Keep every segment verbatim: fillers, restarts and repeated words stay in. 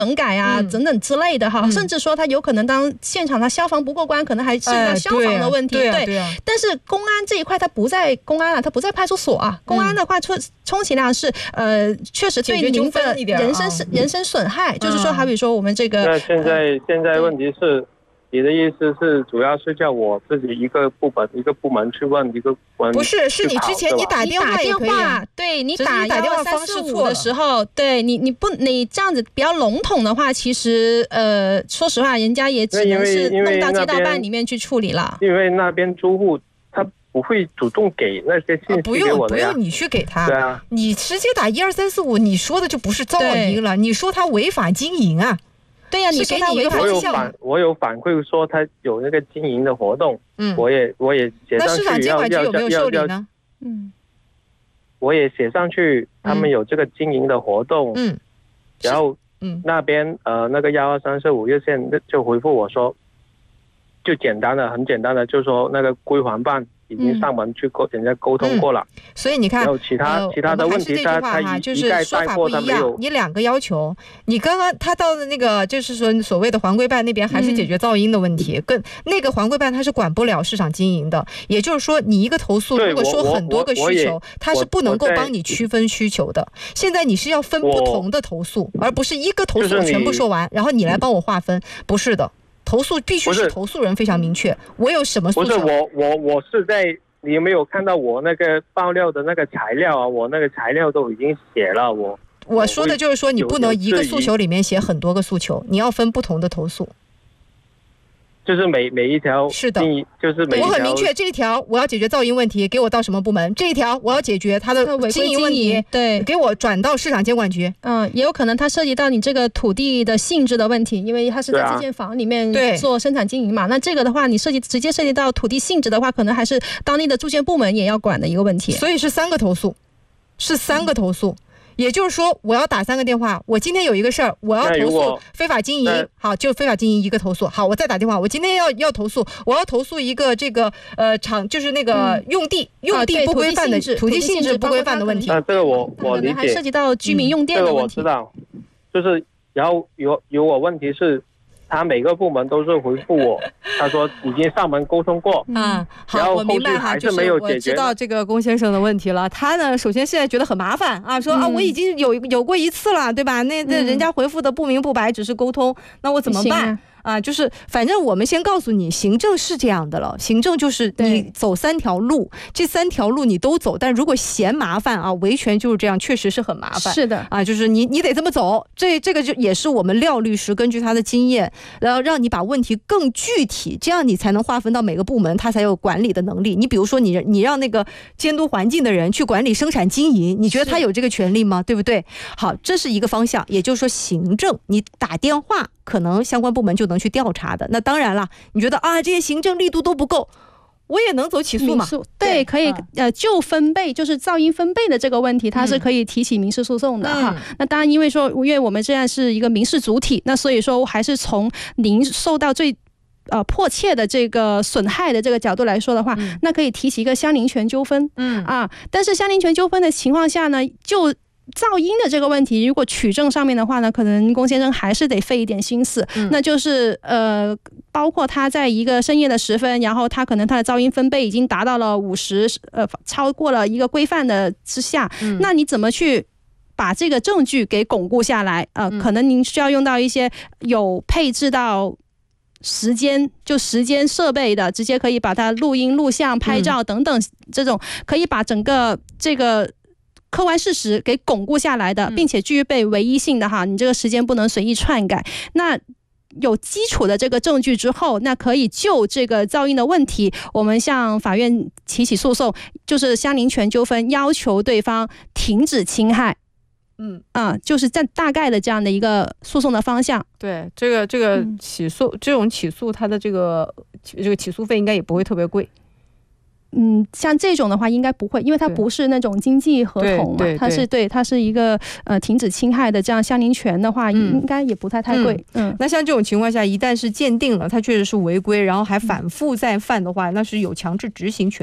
整改啊、嗯、等等之类的哈、嗯，甚至说他有可能当现场他消防不过关，可能还涉及到消防的问题。 哎、对, 啊 对, 啊 对, 啊对啊。 但是公安这一块他不在公安啊，他不在派出所啊。公安的话，充充其量是呃，确实对您的人身、啊、人身损害，嗯、就是说，好比说我们这个。 那现在、呃、现在问题是。你的意思是主要是叫我自己一个部门一个部门去问一个部门？ 不是，是你之前你打电话也可以、啊、 对你打打电话三四五的时候，对你你不你这样子比较笼统的话，其实呃说实话，人家也只能是弄到街道办里面去处理了。 因为那边租户他不会主动给那些信息给我的呀、 啊、不用不用你去给他， 对啊， 你直接打一二三四五，你说的就不是噪音了，你说他违法经营啊。对呀、啊，你给你一个我有反我有反馈说他有那个经营的活动，嗯，我也我也写上去。 那市场监管局有没有受理呢？ 嗯， 我也写上去，他们有这个经营的活动， 嗯， 然后嗯那边呃那个幺二三四五热线就回复我说，就简单的很简单的，就说那个归还办。已经上门去沟人家沟通过了、 嗯，所以你看， 然后其他、呃、其他的问题他他就是说法不一样。你两个要求，你刚刚他到的那个就是说所谓的环规办那边还是解决噪音的问题，跟、嗯、那个环规办他是管不了市场经营的。也就是说，你一个投诉如果说很多个需求，他是不能够帮你区分需求的。现在你是要分不同的投诉，而不是一个投诉全部说完，然后你来帮我划分，不是的。投诉必须是投诉人非常明确，我有什么诉求？ 不是我我我是在，你有没有看到我那个爆料的那个材料啊？我那个材料都已经写了，我我说的就是说，你不能一个诉求里面写很多个诉求，你要分不同的投诉。 就是每每一条是的， 就是每一条我很明确，这一条我要解决噪音问题，给我到什么部门？这一条我要解决它的经营问题， 对， 给我转到市场监管局。 嗯，也有可能它涉及到你这个土地的性质的问题，因为它是在这间房里面做生产经营嘛。那这个的话，你涉及直接涉及到土地性质的话，可能还是当地的住建部门也要管的一个问题。 所以是三个投诉，是三个投诉。嗯，也就是说，我要打三个电话。我今天有一个事儿，我要投诉非法经营，好，就非法经营一个投诉。好，我再打电话。我今天要要投诉，我要投诉一个这个呃厂，就是那个用地、嗯、用地不规范的、 啊、 土地性质不规范的问题。 那、啊、这个我我理解， 还涉及到居民用电的问题。 嗯、这个我知道，就是然后有有我问题是。他每个部门都是回复我，他说已经上门沟通过， 嗯，好，我明白哈，就是我知道这个龚先生的问题了。他呢，首先现在觉得很麻烦啊，说、嗯、啊，我已经有有过一次了，对吧？那那人家回复的不明不白，只是沟通，那我怎么办？啊，就是反正我们先告诉你，行政是这样的了。行政就是你走三条路，这三条路你都走，但如果嫌麻烦啊，维权就是这样，确实是很麻烦。 是的啊，就是你你得这么走，这这个就也是我们廖律师根据他的经验，然后让你把问题更具体，这样你才能划分到每个部门，他才有管理的能力。你比如说你你让那个监督环境的人去管理生产经营，你觉得他有这个权利吗？对不对？好，这是一个方向，也就是说行政你打电话。可能相关部门就能去调查的。那当然了，你觉得啊这些行政力度都不够，我也能走起诉嘛？ 对，可以、嗯、呃就分贝，就是噪音分贝的这个问题，它是可以提起民事诉讼的、嗯、哈。那当然，因为说因为我们现在是一个民事主体，那所以说还是从您受到最呃迫切的这个损害的这个角度来说的话，嗯、那可以提起一个相邻权纠纷。嗯啊，但是相邻权纠纷的情况下呢，就噪音的这个问题，如果取证上面的话呢，可能龚先生还是得费一点心思。嗯、那就是呃，包括他在一个深夜的时分，然后他可能他的噪音分贝已经达到了五十，呃，超过了一个规范的之下，嗯、那你怎么去把这个证据给巩固下来？呃，嗯、可能您需要用到一些有配置到时间就时间设备的，直接可以把它录音、录像、拍照等等，这种可以把整个这个客观事实给巩固下来的，并且具备唯一性的哈，你这个时间不能随意篡改。那有基础的这个证据之后，那可以就这个噪音的问题，我们向法院提起诉讼，就是相邻权纠纷，要求对方停止侵害。嗯啊，就是在大概的这样的一个诉讼的方向。 对，这个这个起诉、嗯、这种起诉，它的这个这个起诉费应该也不会特别贵。 嗯，像这种的话应该不会，因为它不是那种经济合同嘛，它是对，它是一个呃停止侵害的这样相邻权的话，嗯、应该也不太太贵。嗯， 嗯那像这种情况下，一旦是鉴定了它确实是违规，然后还反复再犯的话，那是有强制执行权的。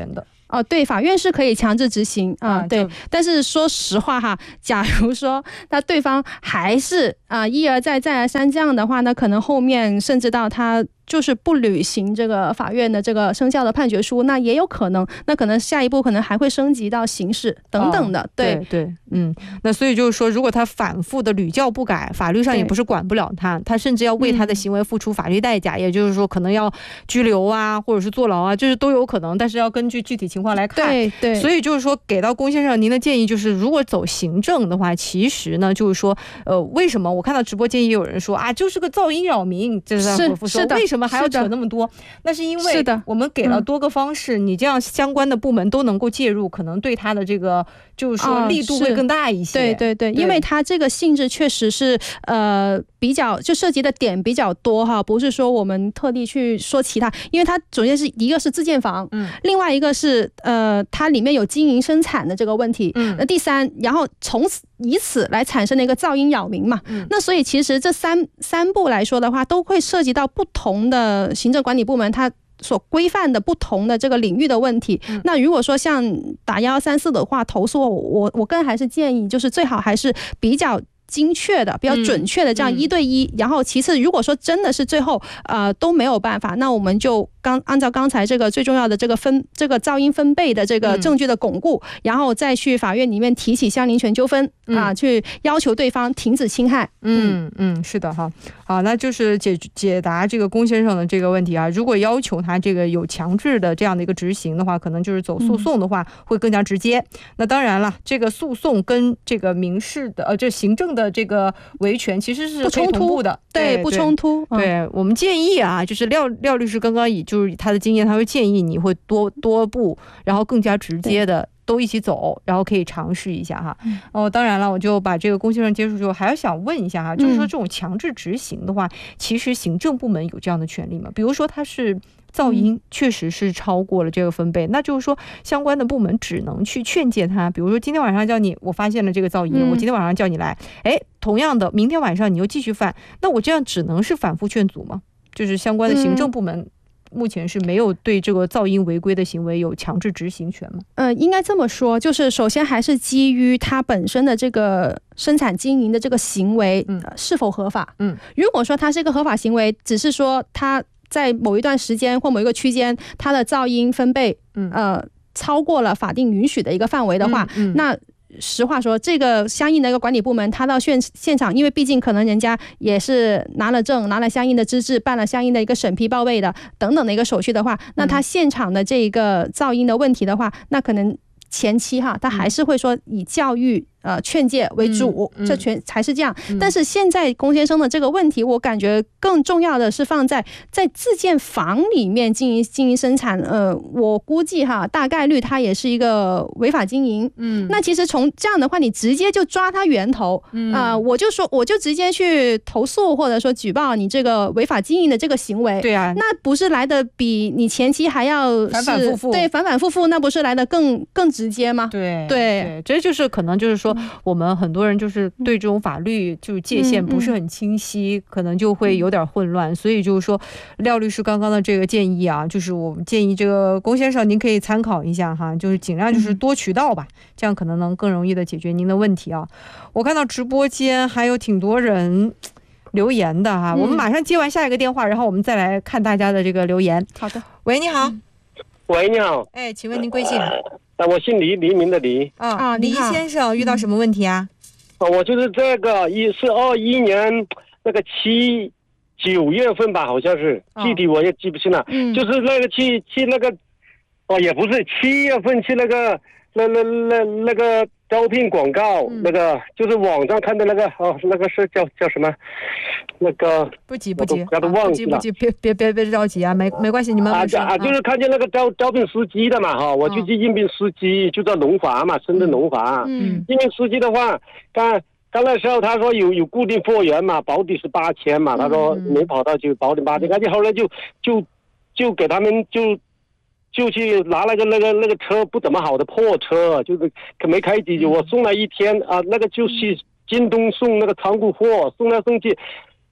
哦，对，法院是可以强制执行啊、呃，对。但是说实话哈，假如说那对方还是啊、呃、一而再再而三这样的话，那可能后面甚至到他就是不履行这个法院的这个生效的判决书，那也有可能，那可能下一步可能还会升级到刑事等等的。哦、对对, 对，嗯，那所以就是说，如果他反复的屡教不改，法律上也不是管不了他，他甚至要为他的行为付出法律代价，嗯、也就是说可能要拘留啊，或者是坐牢啊，这是都有可能，但是要根据具体情况来看。 对对， 所以就是说，给到龚先生您的建议就是，如果走行政的话，其实呢就是说，呃，为什么我看到直播间也有人说啊，就是个噪音扰民，这是在回复说为什么还要扯那么多？那是因为我们给了多个方式，你这样相关的部门都能够介入，可能对他的这个就是说力度会更大一些。 对对对，因为他这个性质确实是呃比较就涉及的点比较多哈，不是说我们特地去说其他，因为它首先是一个是自建房，嗯，另外一个是呃它里面有经营生产的这个问题，嗯，那第三，然后从此以此来产生的一个噪音扰民嘛，嗯，那所以其实这三三步来说的话，都会涉及到不同的行政管理部门它所规范的不同的这个领域的问题。嗯、那如果说像打一一三四的话投诉，我我更还是建议就是最好还是比较精确的、比较准确的这样一对一。嗯嗯、然后其次，如果说真的是最后呃都没有办法，那我们就刚按照刚才这个最重要的这个分这个噪音分贝的这个证据的巩固，嗯、然后再去法院里面提起相邻权纠纷、嗯、啊，去要求对方停止侵害。 嗯嗯，是的哈。好，那就是解解答这个龚先生的这个问题啊。如果要求他这个有强制的这样的一个执行的话，可能就是走诉讼的话、嗯、会更加直接。那当然了，这个诉讼跟这个民事的呃这行政的这个维权其实是不冲突的， 对，对不冲突。 对，对、嗯、我们建议啊，就是廖廖律师刚刚以就是他的经验，他会建议你会多多步，然后更加直接的都一起走，然后可以尝试一下哈。嗯、哦，当然了，我就把这个龚先生结束之后，还要想问一下哈，就是说这种强制执行的话，嗯、其实行政部门有这样的权利吗？比如说他是噪音确实是超过了这个分贝，嗯、那就是说相关的部门只能去劝诫他，比如说今天晚上叫你，我发现了这个噪音，嗯、我今天晚上叫你来，哎，同样的，明天晚上你又继续犯，那我这样只能是反复劝阻吗？就是相关的行政部门、嗯目前是没有对这个噪音违规的行为有强制执行权吗？ 呃，应该这么说，就是首先还是基于它本身的这个生产经营的这个行为、嗯呃、是否合法。嗯，如果说它是一个合法行为，只是说它在某一段时间或某一个区间，它的噪音分贝嗯呃超过了法定允许的一个范围的话，嗯嗯、那实话说，这个相应的一个管理部门，他到现现场，因为毕竟可能人家也是拿了证、拿了相应的资质、办了相应的一个审批报备的等等的一个手续的话，那他现场的这个噪音的问题的话，那可能前期哈，他还是会说以教育呃劝诫为主，嗯嗯、这全还是这样。嗯、但是现在龚先生的这个问题，我感觉更重要的是放在在自建房里面经营经营生产。呃，我估计哈，大概率他也是一个违法经营。嗯，那其实从这样的话，你直接就抓他源头。嗯啊、呃，我就说我就直接去投诉或者说举报你这个违法经营的这个行为。 对啊， 那不是来的比你前期还要是反反复复？ 对，反反复复，那不是来的更更直接吗？ 对 对, 对，这就是可能就是说。我们很多人就是对这种法律就是界限不是很清晰，嗯嗯、可能就会有点混乱，所以就是说廖律师刚刚的这个建议啊，就是我们建议这个龚先生您可以参考一下哈，就是尽量就是多渠道吧，嗯、这样可能能更容易的解决您的问题啊。我看到直播间还有挺多人留言的哈，嗯、我们马上接完下一个电话，然后我们再来看大家的这个留言。 好的， 喂，你好。 喂，你好。 哎，请问您贵姓？ 啊，我姓黎，黎明的黎。 啊啊，黎先生遇到什么问题啊？ 啊，我就是这个一是二一年那个七九月份吧，好像是，具体我也记不清了。嗯，就是那个去去那个，哦，也不是七月份去那个那那那那个招聘广告，嗯、那个就是网上看的那个哦，那个是叫叫什么？那个不急不急， 我都忘记了。 不急不急，别别别别着急啊，没没关系，你们啊啊，就是看见那个招招聘司机的嘛哈，我就去应聘司机，就在龙华嘛，深圳龙华。嗯，应聘司机的话，刚刚那时候他说有有固定货源嘛，保底是八千嘛，他说没跑到就保底八千，而且后来就就就给他们就就去拿那个那个那个车不怎么好的破车，就是没开几久，我送了一天啊，那个就去京东送那个仓库货，送来送去。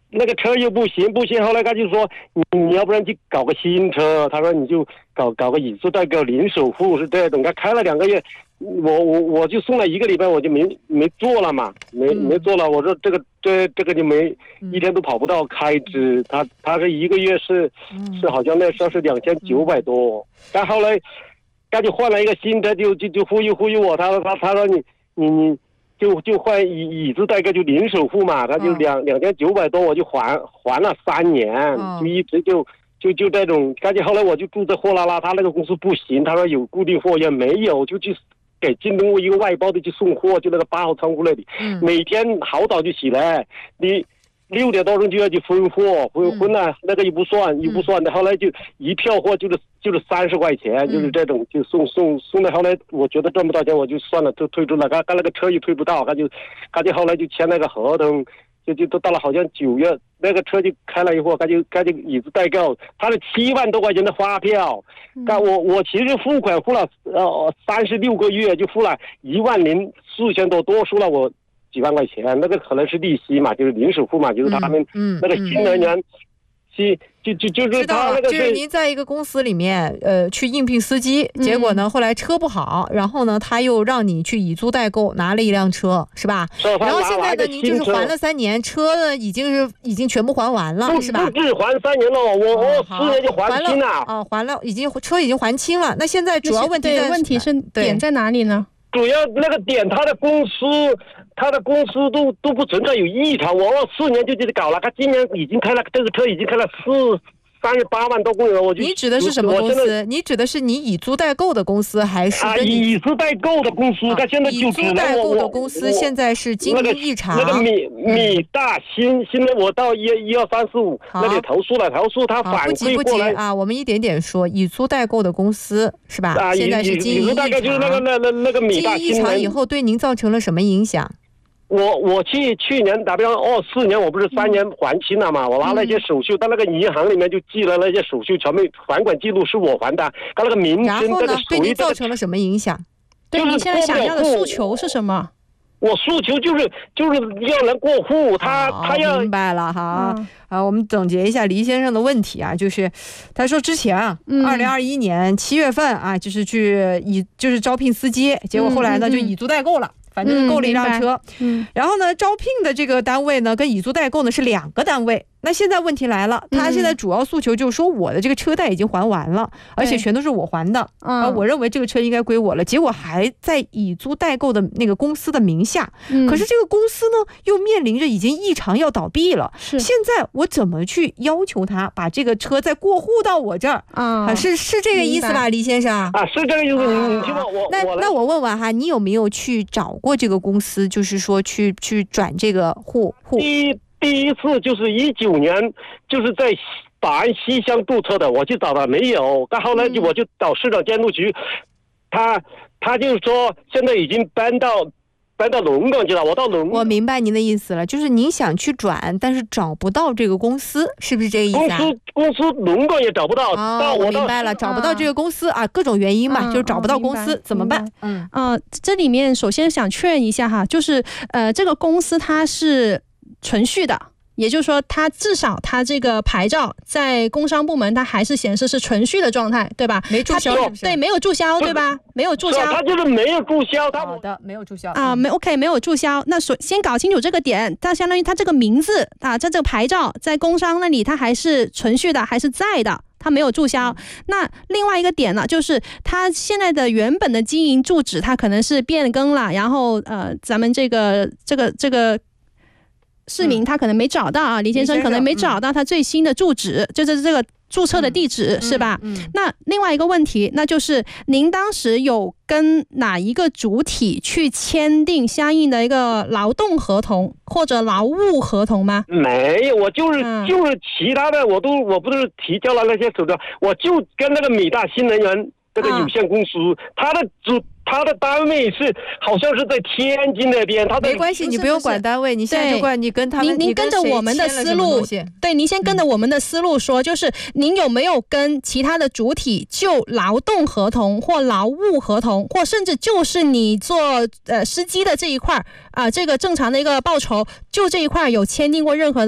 那个车又不行不行，后来他就说你你要不然去搞个新车，他说你就搞搞个以租代购零首付是这种，他开了两个月，我我我就送了一个礼拜，我就没没做了嘛，没没做了，我说这个这这个就没一天都跑不到开支，他他是一个月是是好像那时候是两千九百多，但后来他就换了一个新车，就就就忽悠忽悠我，他说他他说你你你。就就换以以资代购就零首付嘛，他就两两千九百多，我就还还了三年，就一直就就就这种。赶紧后来我就住在货拉拉，他那个公司不行，他说有固定货源没有，就去给京东一个外包的去送货，就那个八号仓库那里，嗯、每天好早就起来，你。六点多钟就要去分货，分分了、嗯、那个又不算，又不算的。后来就一票货就是就是三十块钱，嗯、就是这种就送送送的。后来我觉得赚不到钱，我就算了，就退出了。刚刚那个车又退不到，他就他就后来就签那个合同，就就都到了好像九月，那个车就开了以后，他就他就以资代购，他的七万多块钱的发票，但、嗯、我我其实付款付了呃三十六个月，就付了一万零四千多，多出了我。几万块钱，那个可能是利息嘛，就是零首付嘛，就是他们那个新能源，是就就就是他那个就是您在一个公司里面，呃，去应聘司机，结果呢，后来车不好，然后呢，他又让你去以租代购拿了一辆车，是吧？然后现在呢，您就是还了三年，车呢已经是已经全部还完了，是吧？ 不是还三年了，我我四年就还清了。 哦，还了，已经车已经还清了。那现在主要问题问题是点在哪里呢？ 主要那个点，他的公司，他的公司都都不存在有异常。我四年就去搞了，他今年已经开了这个车，已经开了四三十八万多公里了。我就你指的是什么公司？你指的是你以租代购的公司，还是啊以租代购的公司？他、啊、现在就以租代购的公司现在是经营异常。 那个、那个米米大新，现在我到一一二三四五那里投诉了，投诉他反馈过来啊。我们一点点说，以租代购的公司是吧？ 啊， 现在是经营异常。 大概就是那个那那那个米大新。 经营异常以后对您造成了什么影响？ 我我去去年打比方二四年，我不是三年还清了嘛？嗯、我拿了一些手续，到那个银行里面就记了那些手续，全部还款记录是我还的。他那个名称， 然后呢， 对您造成了什么影响？ 对你现在想要的诉求是什么？ 我诉求就是就是要人过户，他他要明白了哈、嗯、啊，我们总结一下黎先生的问题啊，就是他说之前啊，二零二一年七月份啊，就是去以就是招聘司机，结果后来呢、嗯、就以租代购了。反正购了一辆车、嗯嗯，然后呢，招聘的这个单位呢，跟以租代购呢是两个单位。那现在问题来了，他现在主要诉求就是说，我的这个车贷已经还完了，嗯、而且全都是我还的，啊，我认为这个车应该归我了。结果还在以租代购的那个公司的名下，嗯、可是这个公司呢，又面临着已经异常要倒闭了。是，现在我怎么去要求他把这个车再过户到我这儿？啊，是是这个意思吧，黎先生？ 啊，是这个意思。你你听我我那那我问问哈，你有没有去找过这个公司，就是说去去转这个户户？ 第第一次就是一九年，就是在法安西乡注册的，我去找了没有，但后来就我就找市场监督局，他他就说现在已经搬到搬到龙岗去了，我到龙岗。 我明白您的意思了，就是您想去转，但是找不到这个公司，是不是这个意思、啊？ 公司公司龙岗也找不到。 哦， 到我我明白了，找不到这个公司啊，各种原因嘛，嗯、就是找不到公司、嗯、怎么办？ 嗯呃，这里面首先想确认一下哈，就是呃，这个公司它是存续的。也就是说，它至少它这个牌照在工商部门，它还是显示是存续的状态，对吧？ 没注销是不是？ 对，没有注销，对吧？没有注销， 它就是没有注销。 好的，没有注销啊，没 OK， 没有注销。那所先搞清楚这个点，它相当于它这个名字啊，在这个牌照在工商那里，它还是存续的，还是在的。它没有注销、嗯。那另外一个点呢，就是它现在的原本的经营住址，它可能是变更了，然后呃，咱们这个这个这个。市民他可能没找到啊，黎先生可能没找到他最新的住址，就是这个注册的地址、嗯、是吧、嗯嗯？那另外一个问题，那就是您当时有跟哪一个主体去签订相应的一个劳动合同或者劳务合同吗？ 没有，我就是、嗯、就是其他的我都我不是提交了那些手续，我就跟那个米大新能源这个有限公司，他的主。他的单位是好像是在天津那边，他的没关系，你不用管单位，你现在就管你跟他们。 您您跟着我们的思路，对，您先跟着我们的思路说，嗯、就是您有没有跟其他的主体就劳动合同或劳务合同，或甚至就是你做呃司机的这一块啊、呃，这个正常的一个报酬，就这一块有签订过任何的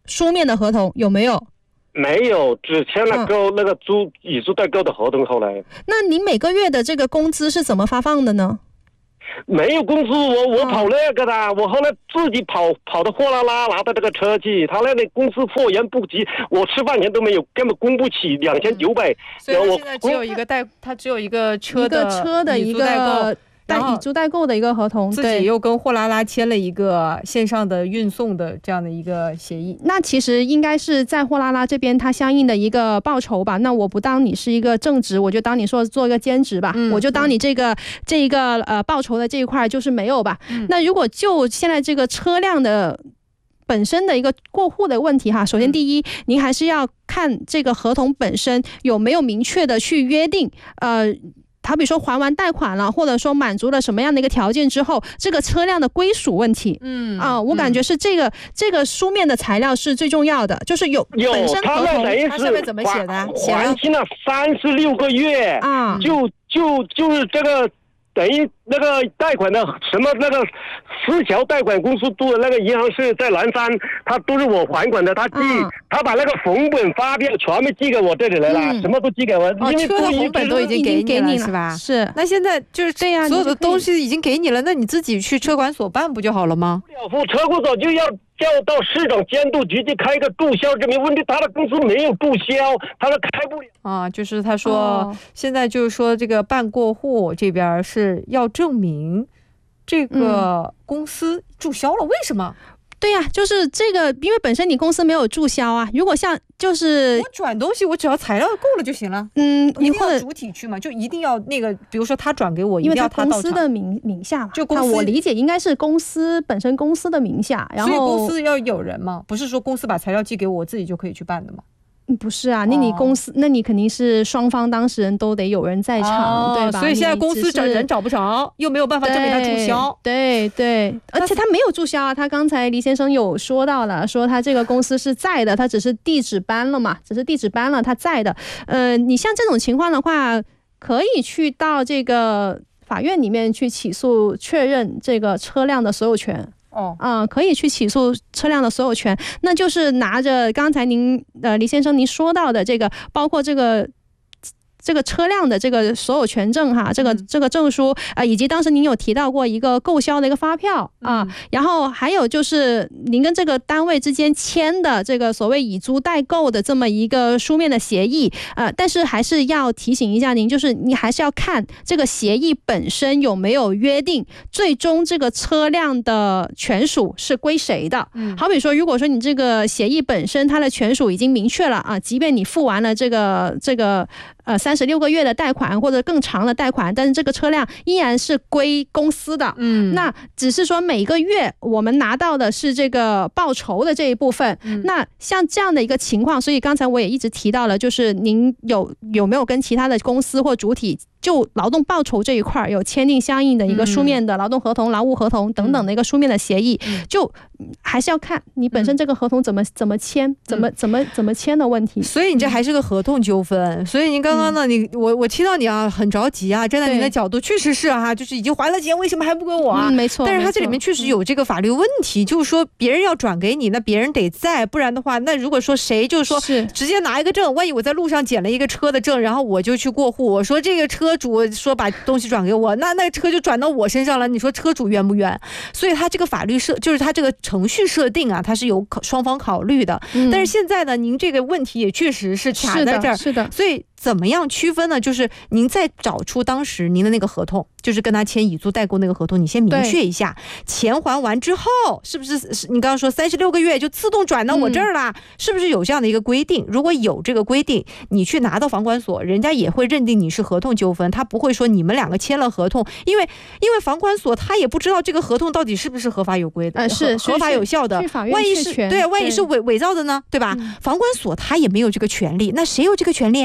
书面的合同有没有？ 没有，只签了购、嗯、那个租以租代购的合同。后来， 那你每个月的这个工资是怎么发放的呢？ 没有工资，我我跑那个的、嗯，我后来自己跑跑到货拉拉拿到这个车去，他那里公司货源不及，我吃饭钱都没有，根本供不起两千九百。 所以现在只有一个代，他只有一个车的一个车的一个代购。但以租代购的一个合同， 自己又跟货拉拉签了一个线上的运送的这样的一个协议。 那其实应该是在货拉拉这边它相应的一个报酬吧。那我不当你是一个正职，我就当你说做一个兼职吧，嗯、我就当你这个、嗯、这一个呃报酬的这一块就是没有吧。嗯、那如果就现在这个车辆的本身的一个过户的问题哈，首先第一，嗯、您还是要看这个合同本身有没有明确的去约定，呃。好比说还完贷款了，或者说满足了什么样的一个条件之后，这个车辆的归属问题，嗯啊，我感觉是这个、嗯、这个书面的材料是最重要的，就是有有本身合同， 它上面怎么写的？ 还清了三十六个月啊，就就就是这个。等于那个贷款的什么那个思桥贷款公司做的那个银行是在南山，他都是我还款的，他寄、嗯、他把那个红本发票全部寄给我这里来了，嗯、什么都寄给我， 哦、因为车的红本都已经给你了，你了是吧？ 是。 那现在就是这样，所有的东西已经给你了，那你自己去车管所办不就好了吗？ 车管所就要叫到市长监督局去开一个注销证明，问题他的公司没有注销，他是开不了啊。就是他说、哦、现在就是说这个办过户这边是要证明这个公司注销了，嗯、为什么？ 对呀、啊，就是这个，因为本身你公司没有注销啊。如果像就是我转东西，我只要材料够了就行了。 嗯，你或者主体去嘛，就一定要那个，比如说他转给我， 因为他公司的名名下嘛， 就公司我理解应该是公司本身公司的名下，然后所以公司要有人嘛，不是说公司把材料寄给我，我自己就可以去办的嘛。 不是啊，那你公司、哦、那你肯定是双方当事人都得有人在场、哦、对吧？ 所以现在公司找人找不着，又没有办法证明他注销。 对 对, 对，而且他没有注销啊，他刚才黎先生有说到了，说他这个公司是在的，他只是地址搬了嘛，只是地址搬了，他在的。呃，你像这种情况的话，可以去到这个法院里面去起诉确认这个车辆的所有权。哦，啊、呃，可以去起诉车辆的所有权，那就是拿着刚才您呃黎先生您说到的这个，包括这个这个车辆的这个所有权证哈，这个这个证书啊、呃，以及当时您有提到过一个购销的一个发票啊、呃，然后还有就是您跟这个单位之间签的这个所谓以租代购的这么一个书面的协议啊、呃，但是还是要提醒一下您，就是你还是要看这个协议本身有没有约定，最终这个车辆的权属是归谁的。嗯，好比说，如果说你这个协议本身它的权属已经明确了啊，即便你付完了这个这个。呃，三十六个月的贷款或者更长的贷款，但是这个车辆依然是归公司的。嗯，那只是说每个月我们拿到的是这个报酬的这一部分。嗯，那像这样的一个情况，所以刚才我也一直提到了，就是您有有没有跟其他的公司或主体就劳动报酬这一块有签订相应的一个书面的劳动合同、嗯、劳务合同等等的一个书面的协议，嗯、就还是要看你本身这个合同怎么、嗯、怎么签，怎么怎么怎么签的问题。 所以你这还是个合同纠纷。所以您刚刚呢，嗯、你我我听到你啊很着急啊，站在您的角度确实是啊，就是已经还了钱，为什么还不归我啊？ 嗯、没错。 但是他这里面确实有这个法律问题，就是说别人要转给你，那别人得在，不然的话，那如果说谁就是说是直接拿一个证，万一我在路上捡了一个车的证，然后我就去过户，我说这个车主说把东西转给我，那那车就转到我身上了，你说车主冤不冤？所以他这个法律设就是他这个程序设定啊，他是有双方考虑的。嗯、但是现在呢，您这个问题也确实是卡在这儿， 是的，是的。 所以怎么样区分呢？就是您再找出当时您的那个合同，就是跟他签以租代购那个合同，你先明确一下，钱还完之后是不是你刚刚说三十六个月就自动转到我这儿了、嗯？是不是有这样的一个规定？如果有这个规定，你去拿到房管所，人家也会认定你是合同纠纷，他不会说你们两个签了合同，因为因为房管所他也不知道这个合同到底是不是合法有规的，呃、 是合法有效的，万一是对，万一是伪伪造的呢，对吧？嗯、房管所他也没有这个权利，那谁有这个权利啊？嗯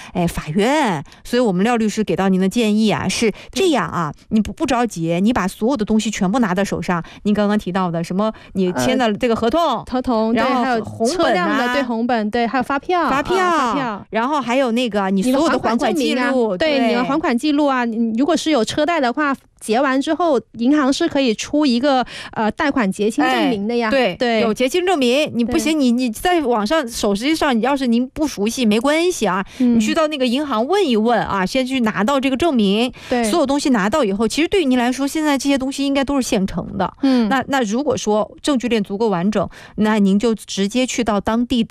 哎法院。所以我们廖律师给到您的建议啊是这样啊，你不不着急，你把所有的东西全部拿到手上。您刚刚提到的什么，你签的这个合同， 合同，然后还有红车辆的对红本，对，还有发票， 发票，发票，然后还有那个你所有的还款记录， 对，你的还款记录啊，如果是有车贷的话。结完之后，银行是可以出一个呃贷款结清证明的呀。 对对，有结清证明，你不行，你你在网上手机上，要是您不熟悉没关系啊，你去到那个银行问一问啊，先去拿到这个证明。对，所有东西拿到以后，其实对于您来说，现在这些东西应该都是现成的。嗯，那那如果说证据链足够完整，那您就直接去到当地的。